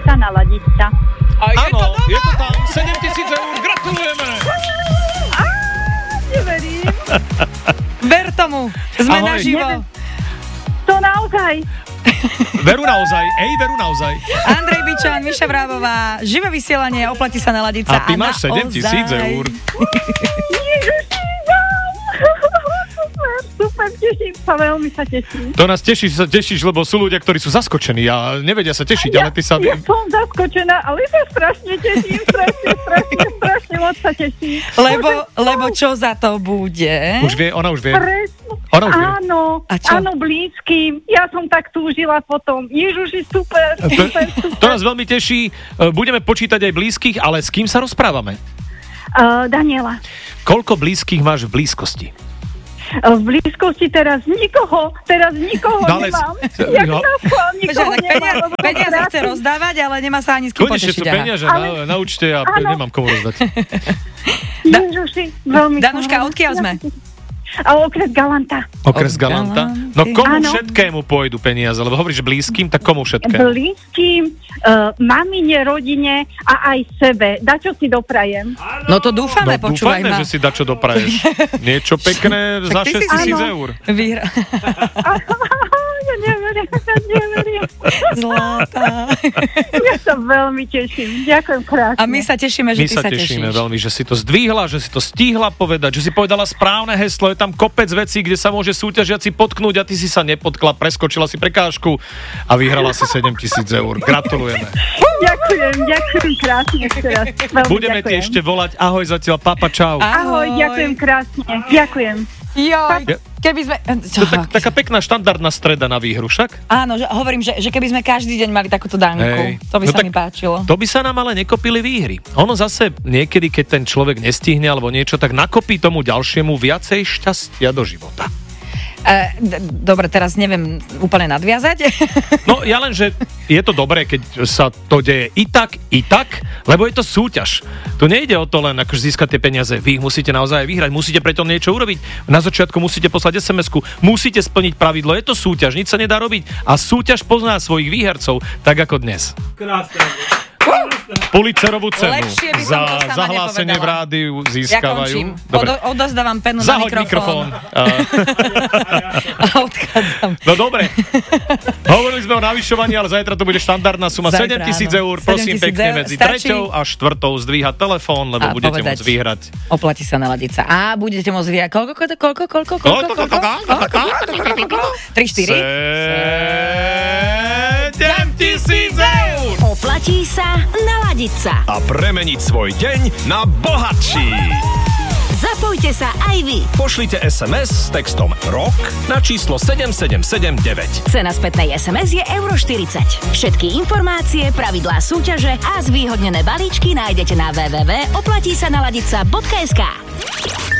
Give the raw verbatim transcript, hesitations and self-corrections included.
sa, naladiť sa. A je Áno, to doma? je to tam, sedem tisíc eur, gratulujeme! Á, neverím. Ver tomu, sme Ahoj. naživo. To naozaj. Veru naozaj, ej, veru naozaj. Andrej Bičan, Miša Vrábová, živé vysielanie, oplatí sa naladiť sa. A ty máš sedem tisíc eur. Ježiši, super, super, teším sa, veľmi sa teším. To nás teší, že sa tešíš, lebo sú ľudia, ktorí sú zaskočení a nevedia sa tešiť, Ja, ale ty sa... ja som zaskočená, ale sa strašne teším, strašne, strašne, strašne moc sa teším. Lebo, lebo čo za to bude? Už vie, ona už vie. Presne. Ona už vie. Áno, A čo? áno, blízkym. Ja som tak túžila potom. Ježiši, super, To, super, super. to nás veľmi teší. Budeme počítať aj blízkych, ale s kým sa rozprávame? Uh, Daniela, Koľko blízkych máš v blízkosti? uh, v blízkosti teraz nikoho, teraz nikoho Dále- nemám. Jak no. na schvál, Počkaj, nikoho tak nemám. peniaze, lebo peniaze som chce krásny. rozdávať, ale nemá sa ani s kým Konečne potešiť. sú aha. peniaze Ale- na, na účte a Áno. nemám komu rozdať. Ježiši, veľmi Danuška, sa- odkiaľ sme? A okres Galanta. Okres Od Galanta. Galanty. No komu Áno. všetkému pôjdu peniaze? Lebo hovoríš blízkym, tak komu všetkému? Blízkym, uh, mamine, rodine a aj sebe. Dačo si doprajem. No to dúfame, No počúvaj dúfajme, ma. že si dačo dopraješ. Niečo pekné za Tak ty si šesť tisíc Áno. eur. Vyhra... Ja neverím, ja neverím. Zlatá. Ja sa veľmi teším. Ďakujem krásne. A my sa tešíme, že My ty sa sa tešíme tešíš. veľmi, že si to zdvihla, že si to stihla povedať, že si povedala správne heslo, je tam kopec vecí, kde sa môže súťažiaci potknúť a ty si sa nepotkla, preskočila si prekážku a vyhrala si sedem tisíc eur. Gratulujeme. Ďakujem, ďakujem krásne ešte raz. Veľmi Budeme ti ďakujem. ešte volať. Ahoj zatiaľ, papa, čau. Ahoj, ďakujem krásne. Ďakujem. Joj, Ja- keby sme... To je tak, taká pekná štandardná streda na výhru však. Áno, že hovorím, že, že keby sme každý deň mali takúto dánku, Hej. to by No sa tak- mi páčilo. To by sa nám ale nekopili výhry. Ono zase niekedy, keď ten človek nestihne alebo niečo, tak nakopí tomu ďalšiemu viacej šťastia do života. E, d- dobre, teraz neviem úplne nadviazať. No ja len, že je to dobré, keď sa to deje i tak, i tak, lebo je to súťaž. Tu nejde o to len akože získať tie peniaze. Vy ich musíte naozaj vyhrať, musíte preto niečo urobiť. Na začiatku musíte poslať es em esku, musíte splniť pravidlo. Je to súťaž, nič sa nedá robiť. A súťaž pozná svojich výhercov, tak ako dnes. Pulitzerovú cenu Lepšie by som za to sama zahlásenie v nepovedala. rádiu Ja získavajú. končím. Dobre. Odo- odozdávam penu na Zahoď mikrofón. mikrofón. A- A odchádzam. No dobre. Hovorili sme o navyšovaní, ale zajtra to bude štandardná suma Zajtra, sedem tisíc áno. eur. Prosím sedem tisíc pekne eur. medzi Stačí? treťou a štvrtou zdvíhať telefón, lebo A budete povedať. môcť vyhrať. Oplatí sa naladiť sa. A budete môcť vyjať. Koľko, koľko, koľko, koľko, koľko, koľko? tri, štyri. sedem tisíc eur! Oplatí sa naladiť sa. A premeniť svoj deň na bohatší. Zapojte sa aj vy. Pošlite es em es s textom ROK na číslo sedem sedem sedem deväť. Cena spätnej es em es je euro štyridsať. Všetky informácie, pravidlá súťaže a zvýhodnené balíčky nájdete na w w w bodka oplatí sa naladiť sa bodka es ká.